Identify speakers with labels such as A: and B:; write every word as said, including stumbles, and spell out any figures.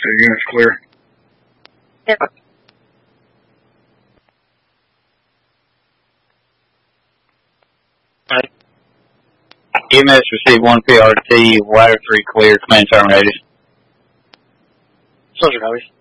A: two units clear.
B: Yep.
C: E M S received one P R T, ladder three clear, command terminated.
B: Soldier copies.